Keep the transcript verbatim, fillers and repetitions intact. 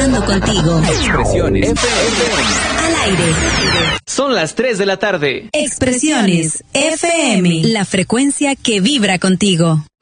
vibrando contigo. Expresiones F M. Al aire. Son las tres de la tarde. Expresiones F M. La frecuencia que vibra contigo.